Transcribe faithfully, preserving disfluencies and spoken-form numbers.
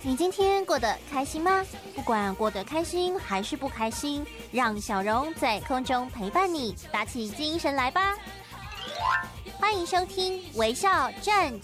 你今天过得开心吗？不管过得开心还是不开心，让小蓉在空中陪伴你，打起精神来吧！欢迎收听《微笑战